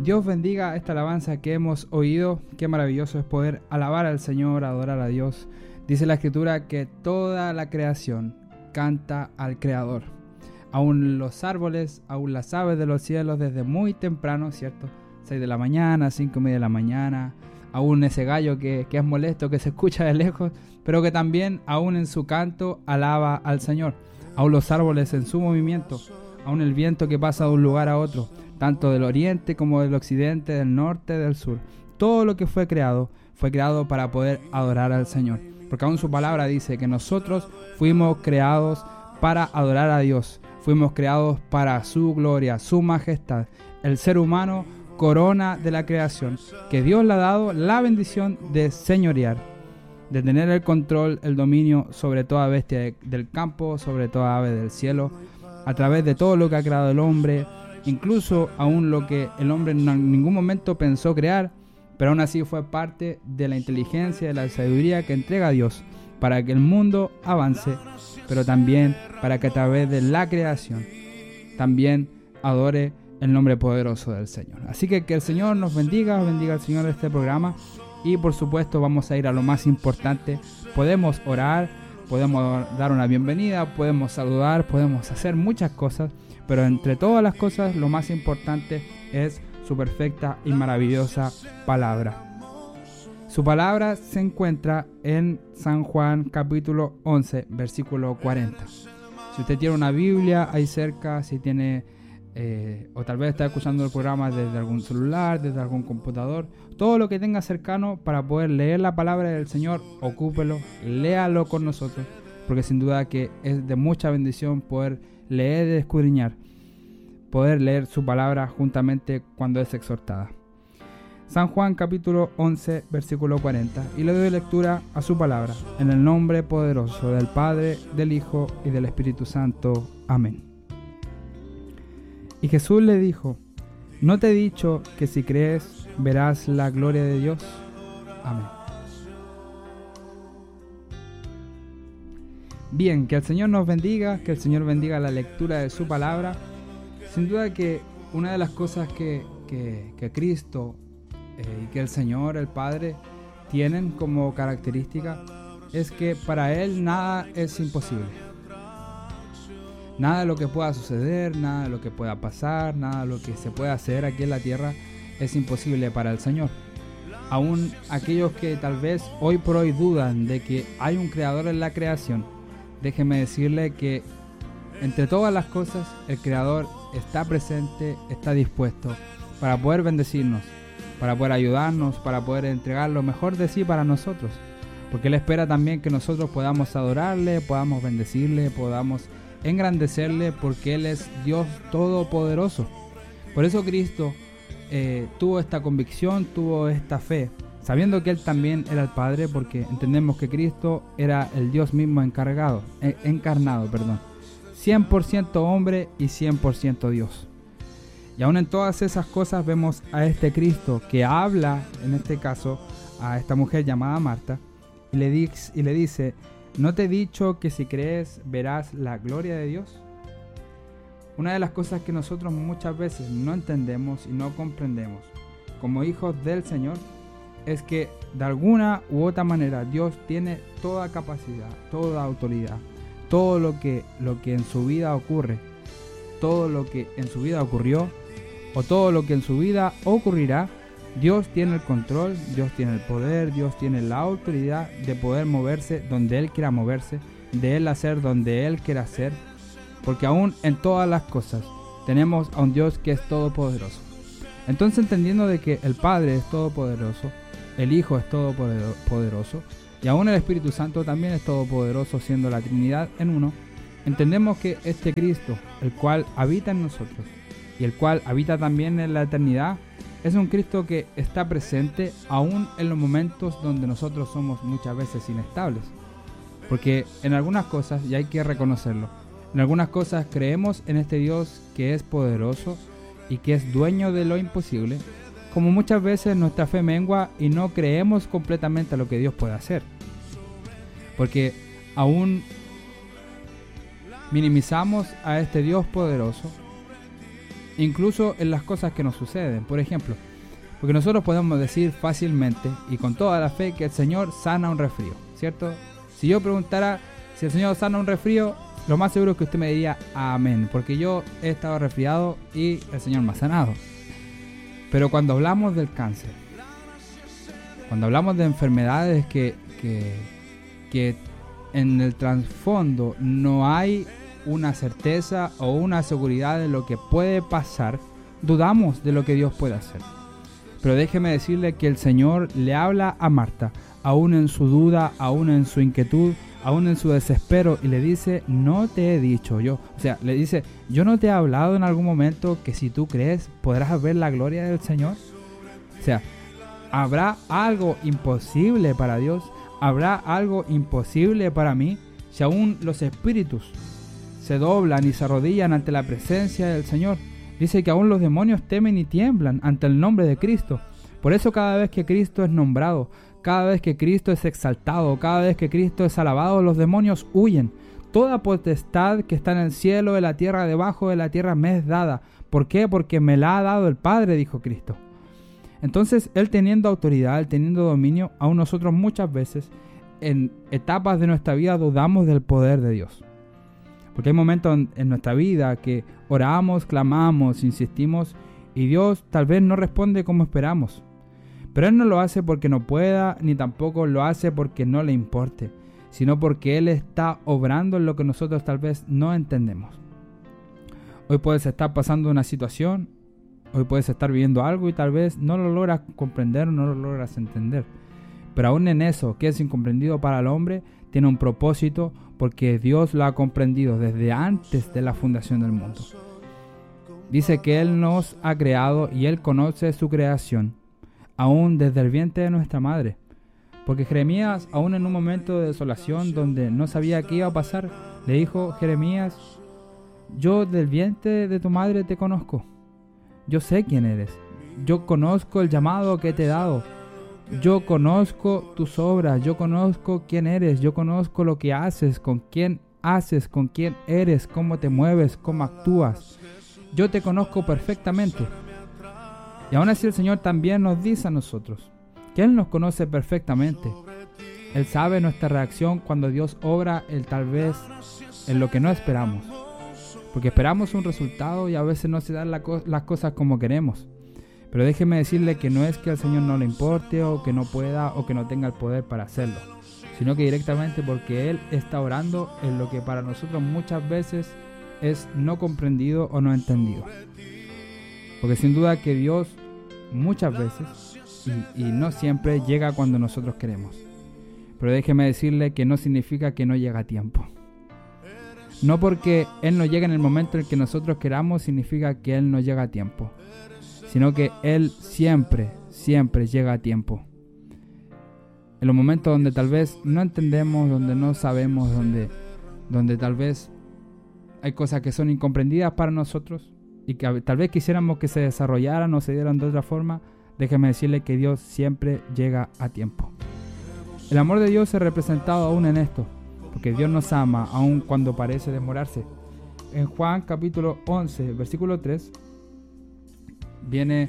Dios bendiga esta alabanza que hemos oído. Qué maravilloso es poder alabar al Señor, adorar a Dios. Dice la Escritura que toda la creación canta al Creador. Aún los árboles, aún las aves de los cielos desde muy temprano, ¿cierto? 6 de la mañana, 5:30 de la mañana. Aún ese gallo que es molesto, que se escucha de lejos, pero que también aún en su canto alaba al Señor. Aún los árboles en su movimiento, aún el viento que pasa de un lugar a otro, tanto del oriente como del occidente, del norte, del sur. Todo lo que fue creado para poder adorar al Señor. Porque aún su palabra dice que nosotros fuimos creados para adorar a Dios. Fuimos creados para su gloria, su majestad. El ser humano, corona de la creación, que Dios le ha dado la bendición de señorear, de tener el control, el dominio sobre toda bestia del campo, sobre toda ave del cielo, a través de todo lo que ha creado el hombre, incluso aún lo que el hombre en ningún momento pensó crear, pero aún así fue parte de la inteligencia, de la sabiduría que entrega Dios para que el mundo avance, pero también para que a través de la creación también adore el nombre poderoso del Señor. Así que el Señor nos bendiga el Señor de este programa, y por supuesto vamos a ir a lo más importante. Podemos orar, podemos dar una bienvenida, podemos saludar, podemos hacer muchas cosas, pero entre todas las cosas lo más importante es su perfecta y maravillosa palabra. Su palabra se encuentra en San Juan capítulo 11, versículo 40. Si usted tiene una Biblia ahí cerca, si tiene o tal vez está escuchando el programa desde algún celular, desde algún computador, todo lo que tenga cercano para poder leer la palabra del Señor, ocúpelo, léalo con nosotros, porque sin duda que es de mucha bendición poder leer y escudriñar, poder leer su palabra juntamente cuando es exhortada. San Juan capítulo 11 versículo 40, y le doy lectura a su palabra, en el nombre poderoso del Padre, del Hijo y del Espíritu Santo. Amén. Y Jesús le dijo: ¿no te he dicho que si crees verás la gloria de Dios? Amén. Bien, que el Señor nos bendiga, que el Señor bendiga la lectura de su palabra. Sin duda que una de las cosas que Cristo y que el Señor, el Padre, tienen como característica es que para Él nada es imposible. Nada de lo que pueda suceder, nada de lo que pueda pasar, nada de lo que se pueda hacer aquí en la tierra es imposible para el Señor. Aún aquellos que tal vez hoy por hoy dudan de que hay un creador en la creación, déjeme decirle que entre todas las cosas el creador está presente, está dispuesto para poder bendecirnos, para poder ayudarnos, para poder entregar lo mejor de sí para nosotros, porque Él espera también que nosotros podamos adorarle, podamos bendecirle, podamos engrandecerle, porque Él es Dios todopoderoso. Por eso Cristo tuvo esta convicción, tuvo esta fe, sabiendo que Él también era el Padre, porque entendemos que Cristo era el Dios mismo encarnado, 100% hombre y 100% Dios. Y aún en todas esas cosas vemos a este Cristo que habla, en este caso, a esta mujer llamada Marta, y le dice: ¿no te he dicho que si crees verás la gloria de Dios? Una de las cosas que nosotros muchas veces no entendemos y no comprendemos como hijos del Señor es que de alguna u otra manera Dios tiene toda capacidad, toda autoridad, todo lo que en su vida ocurre, todo lo que en su vida ocurrió o todo lo que en su vida ocurrirá. Dios tiene el control, Dios tiene el poder, Dios tiene la autoridad de poder moverse donde Él quiera moverse, de Él hacer donde Él quiera hacer, porque aún en todas las cosas tenemos a un Dios que es todopoderoso. Entonces, entendiendo de que el Padre es todopoderoso, el Hijo es todopoderoso y aún el Espíritu Santo también es todopoderoso, siendo la Trinidad en uno, entendemos que este Cristo, el cual habita en nosotros y el cual habita también en la eternidad, es un Cristo que está presente aún en los momentos donde nosotros somos muchas veces inestables. Porque en algunas cosas, y hay que reconocerlo, en algunas cosas creemos en este Dios que es poderoso y que es dueño de lo imposible, como muchas veces nuestra fe mengua y no creemos completamente a lo que Dios puede hacer. Porque aún minimizamos a este Dios poderoso incluso en las cosas que nos suceden. Por ejemplo, porque nosotros podemos decir fácilmente y con toda la fe que el Señor sana un resfrío, ¿cierto? Si yo preguntara si el Señor sana un resfrío, lo más seguro es que usted me diría amén, porque yo he estado resfriado y el Señor me ha sanado. Pero cuando hablamos del cáncer, cuando hablamos de enfermedades que en el trasfondo no hay una certeza o una seguridad de lo que puede pasar, dudamos de lo que Dios puede hacer. Pero déjeme decirle que el Señor le habla a Marta, aún en su duda, aún en su inquietud, aún en su desespero, y le dice, no te he dicho yo. O sea, le dice, yo no te he hablado en algún momento que si tú crees podrás ver la gloria del Señor. O sea, ¿habrá algo imposible para Dios? ¿Habrá algo imposible para mí? Si aún los espíritus se doblan y se arrodillan ante la presencia del Señor. Dice que aún los demonios temen y tiemblan ante el nombre de Cristo. Por eso cada vez que Cristo es nombrado, cada vez que Cristo es exaltado, cada vez que Cristo es alabado, los demonios huyen. Toda potestad que está en el cielo, en la tierra, debajo de la tierra me es dada. ¿Por qué? Porque me la ha dado el Padre, dijo Cristo. Entonces, Él teniendo autoridad, Él teniendo dominio, aún nosotros muchas veces en etapas de nuestra vida dudamos del poder de Dios. Porque hay momentos en nuestra vida que oramos, clamamos, insistimos y Dios tal vez no responde como esperamos. Pero Él no lo hace porque no pueda, ni tampoco lo hace porque no le importe, sino porque Él está obrando en lo que nosotros tal vez no entendemos. Hoy puedes estar pasando una situación, hoy puedes estar viviendo algo y tal vez no lo logras comprender o no lo logras entender. Pero aún en eso que es incomprendido para el hombre, tiene un propósito porque Dios lo ha comprendido desde antes de la fundación del mundo. Dice que Él nos ha creado y Él conoce su creación, aún desde el vientre de nuestra madre. Porque Jeremías, aún en un momento de desolación donde no sabía qué iba a pasar, le dijo, Jeremías, yo del vientre de tu madre te conozco. Yo sé quién eres. Yo conozco el llamado que te he dado. Yo conozco tus obras, yo conozco quién eres, yo conozco lo que haces, con quién eres, cómo te mueves, cómo actúas. Yo te conozco perfectamente. Y aún así el Señor también nos dice a nosotros que Él nos conoce perfectamente. Él sabe nuestra reacción cuando Dios obra tal vez en lo que no esperamos. Porque esperamos un resultado y a veces no se dan las cosas como queremos. Pero déjeme decirle que no es que al Señor no le importe o que no pueda o que no tenga el poder para hacerlo, sino que directamente porque Él está orando en lo que para nosotros muchas veces es no comprendido o no entendido. Porque sin duda que Dios muchas veces y no siempre llega cuando nosotros queremos. Pero déjeme decirle que no significa que no llega a tiempo. No porque Él no llegue en el momento en que nosotros queramos significa que Él no llega a tiempo, sino que Él siempre llega a tiempo. En los momentos donde tal vez no entendemos, donde no sabemos, donde tal vez hay cosas que son incomprendidas para nosotros y que tal vez quisiéramos que se desarrollaran o se dieran de otra forma, déjeme decirle que Dios siempre llega a tiempo. El amor de Dios es representado aún en esto, porque Dios nos ama aún cuando parece demorarse. En Juan capítulo 11, versículo 3, viene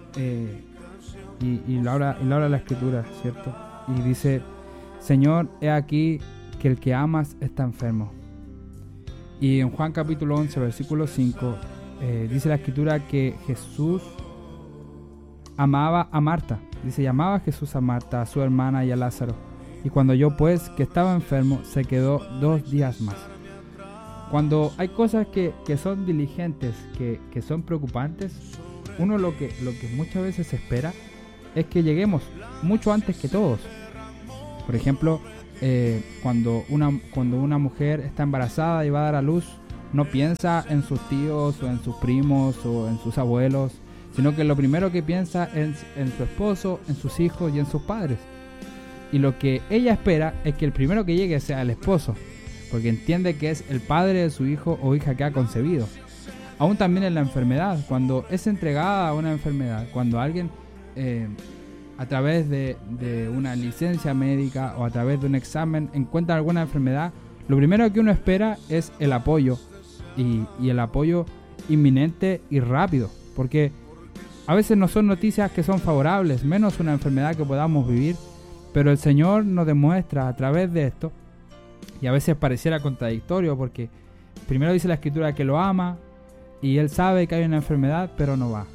y lo habla la escritura, ¿cierto? Y dice, Señor, he aquí que el que amas está enfermo. Y en Juan capítulo 11, versículo 5, dice la escritura que Jesús amaba a Marta. Dice, llamaba Jesús a Marta, a su hermana y a Lázaro. Y cuando oyó pues que estaba enfermo, se quedó 2 días más. Cuando hay cosas que son diligentes, que son preocupantes, uno lo que muchas veces espera es que lleguemos mucho antes que todos. Por ejemplo, cuando una mujer está embarazada y va a dar a luz, no piensa en sus tíos o en sus primos o en sus abuelos, sino que lo primero que piensa es en su esposo, en sus hijos y en sus padres. Y lo que ella espera es que el primero que llegue sea el esposo, porque entiende que es el padre de su hijo o hija que ha concebido. Aún también en la enfermedad, cuando es entregada a una enfermedad, cuando alguien a través de una licencia médica o a través de un examen encuentra alguna enfermedad, lo primero que uno espera es el apoyo y el apoyo inminente y rápido, porque a veces no son noticias que son favorables, menos una enfermedad que podamos vivir, pero el Señor nos demuestra a través de esto, y a veces pareciera contradictorio, porque primero dice la Escritura que lo ama, y Él sabe que hay una enfermedad, pero no va.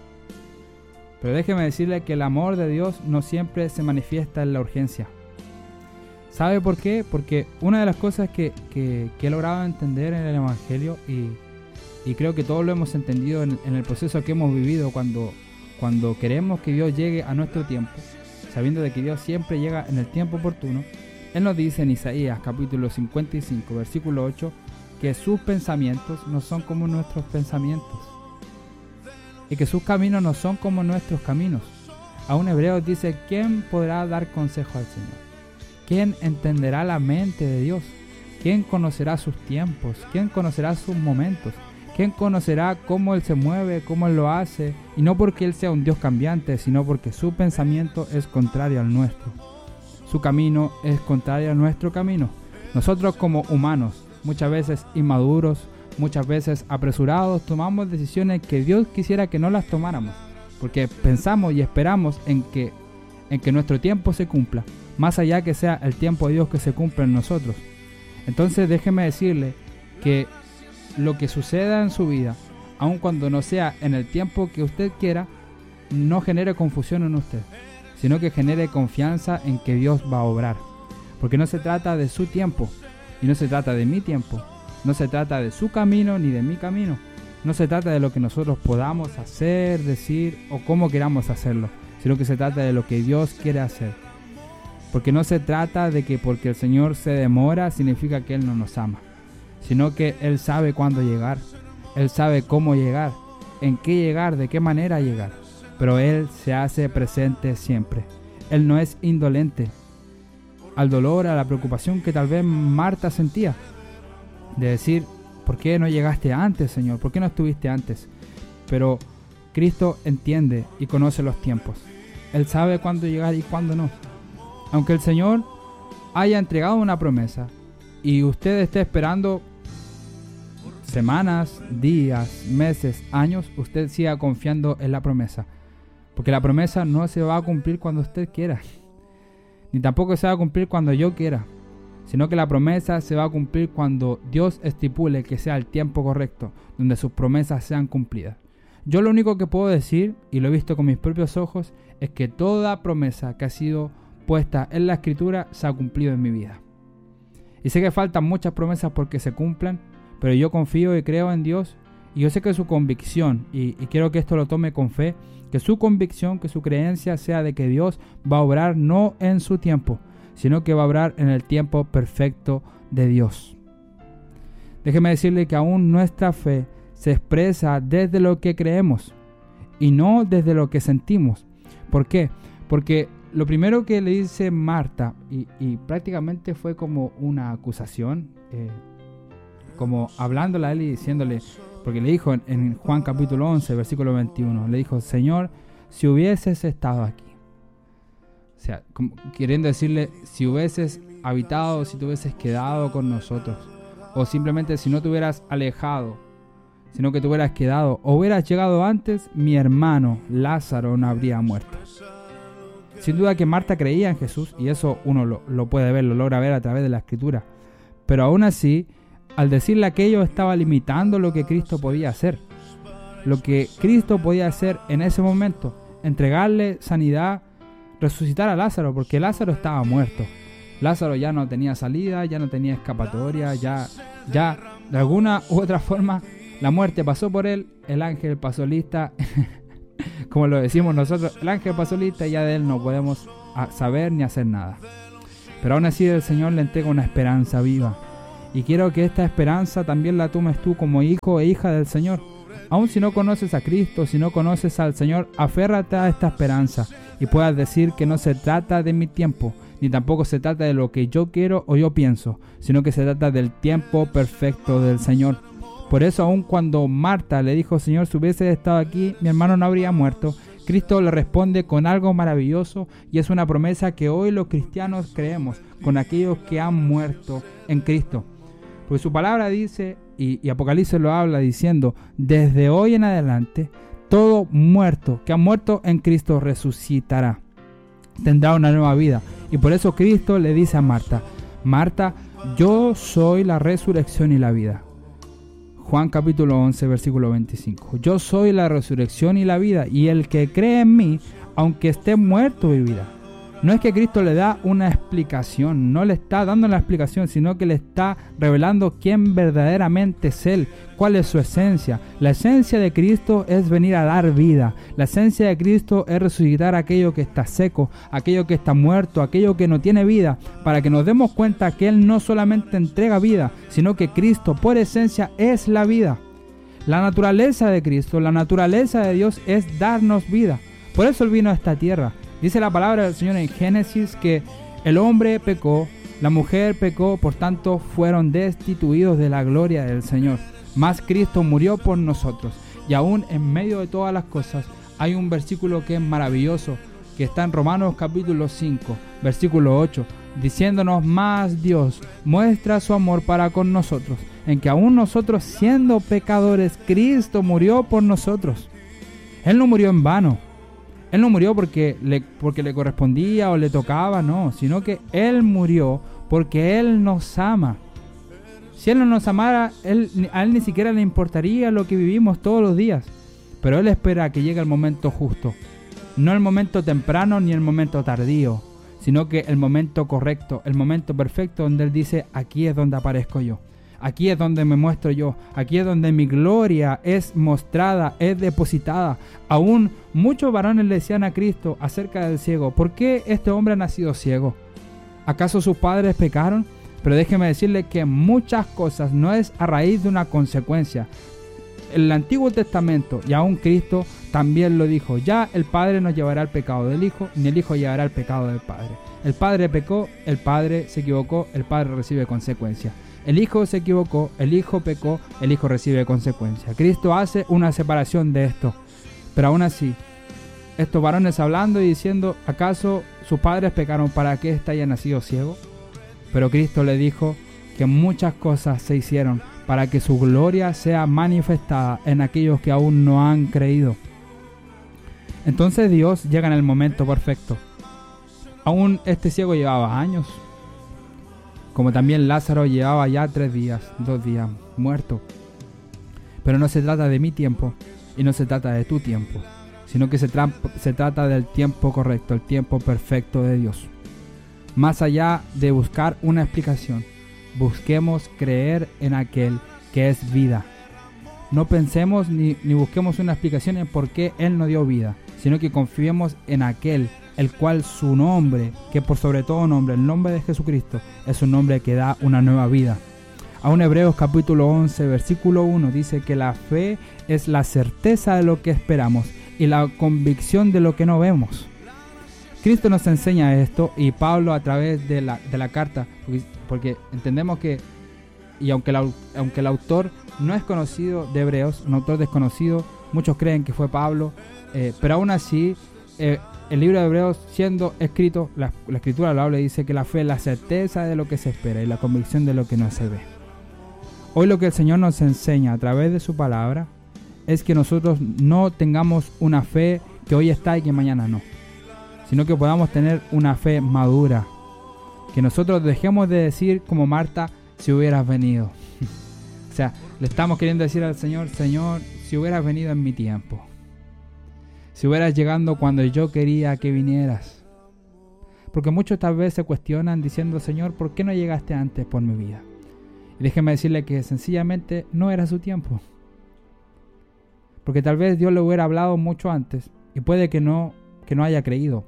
Pero déjeme decirle que el amor de Dios no siempre se manifiesta en la urgencia. ¿Sabe por qué? Porque una de las cosas que he logrado entender en el Evangelio, y creo que todos lo hemos entendido en el proceso que hemos vivido cuando queremos que Dios llegue a nuestro tiempo, sabiendo de que Dios siempre llega en el tiempo oportuno, Él nos dice en Isaías capítulo 55, versículo 8, que sus pensamientos no son como nuestros pensamientos, y que sus caminos no son como nuestros caminos. Aún Hebreos dice, ¿quién podrá dar consejo al Señor? ¿Quién entenderá la mente de Dios? ¿Quién conocerá sus tiempos? ¿Quién conocerá sus momentos? ¿Quién conocerá cómo Él se mueve, cómo Él lo hace? Y no porque Él sea un Dios cambiante, sino porque su pensamiento es contrario al nuestro. Su camino es contrario a nuestro camino. Nosotros como humanos, muchas veces inmaduros, muchas veces apresurados, tomamos decisiones que Dios quisiera que no las tomáramos, porque pensamos y esperamos en que nuestro tiempo se cumpla, más allá que sea el tiempo de Dios que se cumpla en nosotros. Entonces déjeme decirle que lo que suceda en su vida, aun cuando no sea en el tiempo que usted quiera, no genere confusión en usted, sino que genere confianza en que Dios va a obrar, porque no se trata de su tiempo y no se trata de mi tiempo. No se trata de su camino ni de mi camino. No se trata de lo que nosotros podamos hacer, decir o cómo queramos hacerlo, sino que se trata de lo que Dios quiere hacer. Porque no se trata de que porque el Señor se demora significa que Él no nos ama, sino que Él sabe cuándo llegar, Él sabe cómo llegar, en qué llegar, de qué manera llegar. Pero Él se hace presente siempre. Él no es indolente al dolor, a la preocupación que tal vez Marta sentía. De decir, ¿por qué no llegaste antes, Señor? ¿Por qué no estuviste antes? Pero Cristo entiende y conoce los tiempos. Él sabe cuándo llegar y cuándo no. Aunque el Señor haya entregado una promesa y usted esté esperando semanas, días, meses, años, usted siga confiando en la promesa. Porque la promesa no se va a cumplir cuando usted quiera, ni tampoco se va a cumplir cuando yo quiera, sino que la promesa se va a cumplir cuando Dios estipule que sea el tiempo correcto, donde sus promesas sean cumplidas. Yo lo único que puedo decir, y lo he visto con mis propios ojos, es que toda promesa que ha sido puesta en la Escritura se ha cumplido en mi vida. Y sé que faltan muchas promesas porque se cumplan, pero yo confío y creo en Dios, y yo sé que su convicción, y quiero que esto lo tome con fe, que su convicción, que su creencia sea de que Dios va a obrar no en su tiempo, sino que va a obrar en el tiempo perfecto de Dios. Déjeme decirle que aún nuestra fe se expresa desde lo que creemos y no desde lo que sentimos. ¿Por qué? Porque lo primero que le dice Marta, y prácticamente fue como una acusación, como hablándole a él y diciéndole, porque le dijo en Juan capítulo 11, versículo 21, le dijo, Señor, si hubieses estado aquí. O sea, como queriendo decirle, si hubieses habitado, si te hubieses quedado con nosotros, o simplemente si no te hubieras alejado, sino que te hubieras quedado, o hubieras llegado antes, mi hermano Lázaro no habría muerto. Sin duda que Marta creía en Jesús, y eso uno lo puede ver, lo logra ver a través de la Escritura, pero aún así, al decirle aquello, estaba limitando lo que Cristo podía hacer. Lo que Cristo podía hacer en ese momento, entregarle sanidad, resucitar a Lázaro, porque Lázaro estaba muerto. Lázaro ya no tenía salida, ya no tenía escapatoria, ya de alguna u otra forma la muerte pasó por él, el ángel pasó lista, como lo decimos nosotros, el ángel pasó lista y ya de él no podemos saber ni hacer nada. Pero aún así el Señor le entrega una esperanza viva. Y quiero que esta esperanza también la tomes tú como hijo e hija del Señor. Aun si no conoces a Cristo, si no conoces al Señor, aférrate a esta esperanza y puedas decir que no se trata de mi tiempo, ni tampoco se trata de lo que yo quiero o yo pienso, sino que se trata del tiempo perfecto del Señor. Por eso, aun cuando Marta le dijo, Señor, si hubiese estado aquí, mi hermano no habría muerto, Cristo le responde con algo maravilloso, y es una promesa que hoy los cristianos creemos con aquellos que han muerto en Cristo. Porque su palabra dice y Apocalipsis lo habla diciendo, desde hoy en adelante, todo muerto que ha muerto en Cristo resucitará, tendrá una nueva vida. Y por eso Cristo le dice a Marta, Marta, yo soy la resurrección y la vida. Juan capítulo 11, versículo 25. Yo soy la resurrección y la vida, y el que cree en mí, aunque esté muerto, vivirá. No es que Cristo le da una explicación, no le está dando la explicación, sino que le está revelando quién verdaderamente es Él, cuál es su esencia. La esencia de Cristo es venir a dar vida. La esencia de Cristo es resucitar aquello que está seco, aquello que está muerto, aquello que no tiene vida, para que nos demos cuenta que Él no solamente entrega vida, sino que Cristo por esencia es la vida. La naturaleza de Cristo, la naturaleza de Dios es darnos vida. Por eso Él vino a esta tierra. Dice la palabra del Señor en Génesis que el hombre pecó, la mujer pecó, por tanto fueron destituidos de la gloria del Señor. Mas Cristo murió por nosotros. Y aún en medio de todas las cosas hay un versículo que es maravilloso, que está en Romanos capítulo 5, versículo 8, diciéndonos, más Dios muestra su amor para con nosotros, en que aún nosotros siendo pecadores, Cristo murió por nosotros. Él no murió en vano. Él no murió porque le correspondía o le tocaba, no, sino que Él murió porque Él nos ama. Si Él no nos amara, a Él ni siquiera le importaría lo que vivimos todos los días. Pero Él espera que llegue el momento justo. No el momento temprano ni el momento tardío, sino que el momento correcto, el momento perfecto donde Él dice, aquí es donde aparezco yo. Aquí es donde me muestro yo, aquí es donde mi gloria es mostrada, es depositada. Aún muchos varones le decían a Cristo acerca del ciego, ¿por qué este hombre ha nacido ciego? ¿Acaso sus padres pecaron? Pero déjeme decirle que muchas cosas no es a raíz de una consecuencia. El Antiguo Testamento y aún Cristo también lo dijo, ya el Padre no llevará el pecado del Hijo, ni el Hijo llevará el pecado del Padre. El Padre pecó, el Padre se equivocó, el Padre recibe consecuencias. El Hijo se equivocó, el Hijo pecó, el Hijo recibe consecuencias. Cristo hace una separación de esto. Pero aún así, estos varones hablando y diciendo, ¿acaso sus padres pecaron para que éste haya nacido ciego? Pero Cristo le dijo que muchas cosas se hicieron para que su gloria sea manifestada en aquellos que aún no han creído. Entonces Dios llega en el momento perfecto. Aún este ciego llevaba años. Como también Lázaro llevaba ya 2 días muerto. Pero no se trata de mi tiempo y no se trata de tu tiempo, sino que se trata del tiempo correcto, el tiempo perfecto de Dios. Más allá de buscar una explicación, busquemos creer en aquel que es vida. No pensemos ni busquemos una explicación en por qué Él nos dio vida, sino que confiemos en aquel el cual su nombre, que por sobre todo nombre, el nombre de Jesucristo, es un nombre que da una nueva vida. Aún Hebreos capítulo 11, versículo 1 dice que la fe es la certeza de lo que esperamos y la convicción de lo que no vemos. Cristo nos enseña esto y Pablo a través de la carta, porque entendemos que, y aunque el autor no es conocido de Hebreos, un autor desconocido, muchos creen que fue Pablo, pero aún así el libro de Hebreos siendo escrito, la escritura lo habla y dice que la fe es la certeza de lo que se espera y la convicción de lo que no se ve. Hoy lo que el Señor nos enseña a través de su palabra es que nosotros no tengamos una fe que hoy está y que mañana no, sino que podamos tener una fe madura, que nosotros dejemos de decir como Marta, si hubieras venido. O sea, le estamos queriendo decir al Señor, Señor, si hubieras venido en mi tiempo, si hubieras llegado cuando yo quería que vinieras. Porque muchos tal vez se cuestionan diciendo, Señor, ¿por qué no llegaste antes por mi vida? Y déjeme decirle que sencillamente no era su tiempo. Porque tal vez Dios le hubiera hablado mucho antes y puede que no haya creído.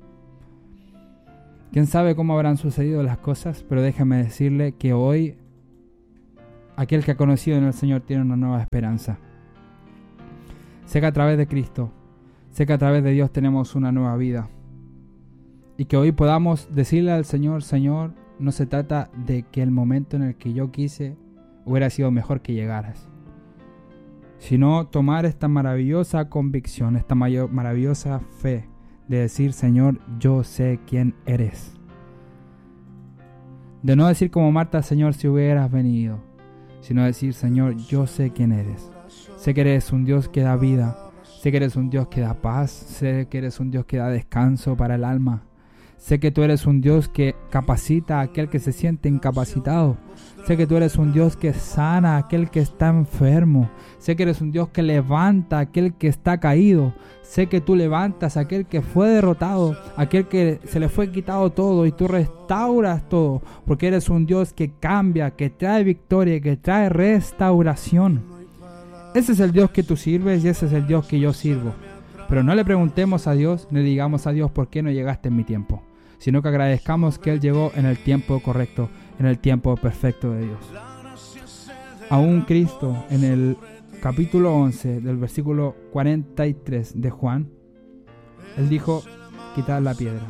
Quién sabe cómo habrán sucedido las cosas, pero déjeme decirle que hoy aquel que ha conocido en el Señor tiene una nueva esperanza. Sé que a través de Cristo, sé que a través de Dios tenemos una nueva vida. Y que hoy podamos decirle al Señor, Señor, no se trata de que el momento en el que yo quise hubiera sido mejor que llegaras, sino tomar esta maravillosa convicción, esta maravillosa fe de decir, Señor, yo sé quién eres. De no decir como Marta, Señor, si hubieras venido, sino decir: Señor, yo sé quién eres. Sé que eres un Dios que da vida. Sé que eres un Dios que da paz. Sé que eres un Dios que da descanso para el alma. Sé que tú eres un Dios que capacita a aquel que se siente incapacitado. Sé que tú eres un Dios que sana a aquel que está enfermo. Sé que eres un Dios que levanta a aquel que está caído. Sé que tú levantas a aquel que fue derrotado, aquel que se le fue quitado todo, y tú restauras todo, porque eres un Dios que cambia, que trae victoria, que trae restauración. Ese es el Dios que tú sirves y ese es el Dios que yo sirvo. Pero no le preguntemos a Dios, ni digamos a Dios: ¿por qué no llegaste en mi tiempo? Sino que agradezcamos que Él llegó en el tiempo correcto, en el tiempo perfecto de Dios. Aún Cristo, en el capítulo 11 del versículo 43 de Juan, Él dijo: quitad la piedra.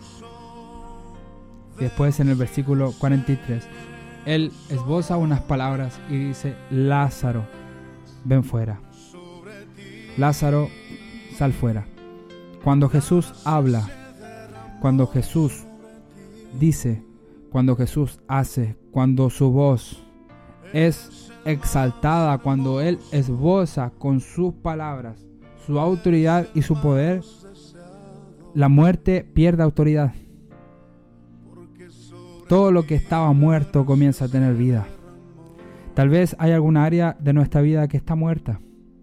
Después, en el versículo 43, Él esboza unas palabras y dice: Lázaro, ven fuera. Lázaro, sal fuera. Cuando Jesús habla, cuando Jesús dice, cuando Jesús hace, cuando su voz es exaltada, cuando Él esboza con sus palabras su autoridad y su poder, la muerte pierde autoridad. Todo lo que estaba muerto comienza a tener vida. Tal vez hay alguna área de nuestra vida que está muerta.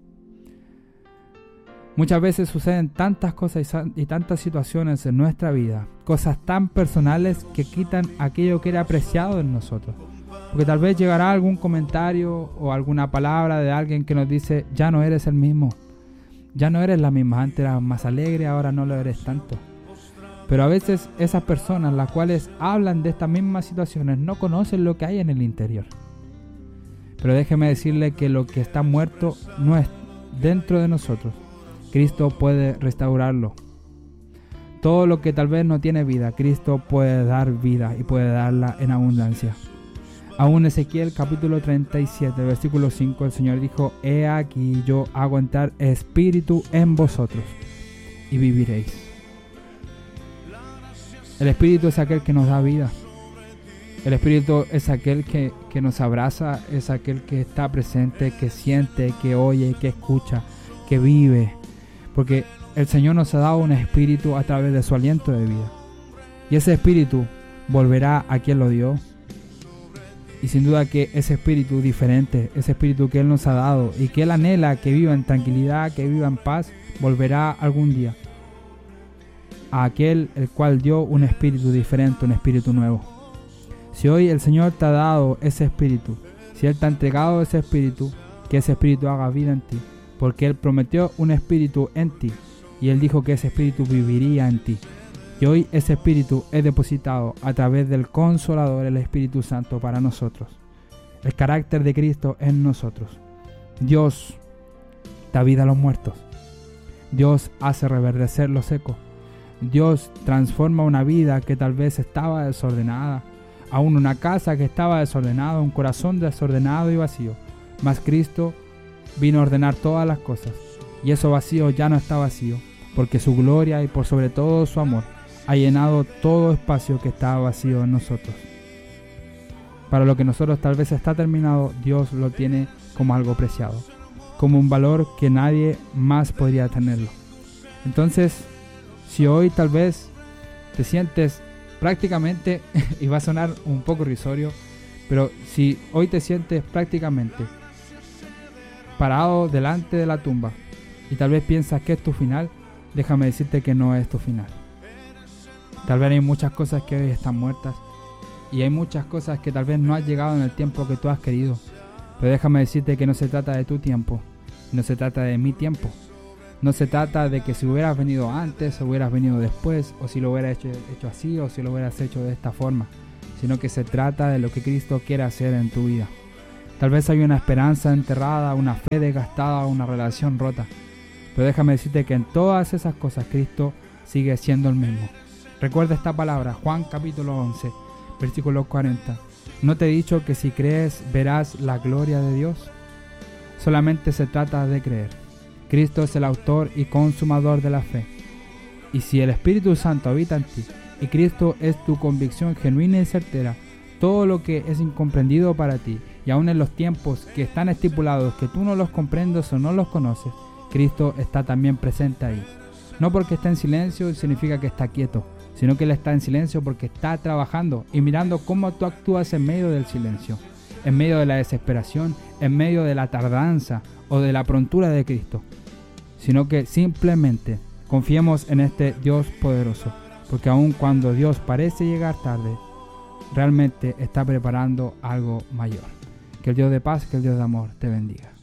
Muchas veces suceden tantas cosas y tantas situaciones en nuestra vida, cosas tan personales que quitan aquello que era apreciado en nosotros. Porque tal vez llegará algún comentario o alguna palabra de alguien que nos dice: ya no eres el mismo, ya no eres la misma, antes eras más alegre, ahora no lo eres tanto. Pero a veces esas personas, las cuales hablan de estas mismas situaciones, no conocen lo que hay en el interior. Pero déjeme decirle que lo que está muerto no es dentro de nosotros. Cristo puede restaurarlo. Todo lo que tal vez no tiene vida, Cristo puede dar vida y puede darla en abundancia. Aún Ezequiel capítulo 37, versículo 5, el Señor dijo: he aquí yo hago entrar espíritu en vosotros y viviréis. El espíritu es aquel que nos da vida. El espíritu es aquel que nos abraza, es aquel que está presente, que siente, que oye, que escucha, que vive. Porque el Señor nos ha dado un espíritu a través de su aliento de vida. Y ese espíritu volverá a quien lo dio. Y sin duda que ese espíritu diferente, ese espíritu que Él nos ha dado y que Él anhela que viva en tranquilidad, que viva en paz, volverá algún día a aquel el cual dio un espíritu diferente, un espíritu nuevo. Si hoy el Señor te ha dado ese espíritu, si Él te ha entregado ese espíritu, que ese espíritu haga vida en ti. Porque Él prometió un espíritu en ti y Él dijo que ese espíritu viviría en ti. Y hoy ese espíritu es depositado a través del Consolador, el Espíritu Santo, para nosotros. El carácter de Cristo en nosotros. Dios da vida a los muertos. Dios hace reverdecer lo seco. Dios transforma una vida que tal vez estaba desordenada, aún una casa que estaba desordenada, un corazón desordenado y vacío. Mas Cristo vino a ordenar todas las cosas, y eso vacío ya no está vacío, porque su gloria y por sobre todo su amor ha llenado todo espacio que estaba vacío en nosotros. Para lo que nosotros tal vez está terminado, Dios lo tiene como algo preciado, como un valor que nadie más podría tenerlo. Entonces, si hoy tal vez te sientes prácticamente, y va a sonar un poco irrisorio, pero si hoy te sientes prácticamente parado delante de la tumba y tal vez piensas que es tu final, déjame decirte que no es tu final. Tal vez hay muchas cosas que hoy están muertas y hay muchas cosas que tal vez no han llegado en el tiempo que tú has querido, pero déjame decirte que no se trata de tu tiempo, no se trata de mi tiempo, no se trata de que si hubieras venido antes o hubieras venido después, o si lo hubieras hecho así o si lo hubieras hecho de esta forma, sino que se trata de lo que Cristo quiere hacer en tu vida. Tal vez hay una esperanza enterrada, una fe desgastada, una relación rota. Pero déjame decirte que en todas esas cosas Cristo sigue siendo el mismo. Recuerda esta palabra, Juan capítulo 11, versículo 40. ¿No te he dicho que si crees verás la gloria de Dios? Solamente se trata de creer. Cristo es el autor y consumador de la fe. Y si el Espíritu Santo habita en ti y Cristo es tu convicción genuina y certera, todo lo que es incomprendido para ti, y aún en los tiempos que están estipulados, que tú no los comprendes o no los conoces, Cristo está también presente ahí. No porque está en silencio significa que está quieto, sino que Él está en silencio porque está trabajando y mirando cómo tú actúas en medio del silencio, en medio de la desesperación, en medio de la tardanza o de la prontura de Cristo, sino que simplemente confiemos en este Dios poderoso, porque aun cuando Dios parece llegar tarde, realmente está preparando algo mayor. Que el Dios de paz, que el Dios de amor te bendiga.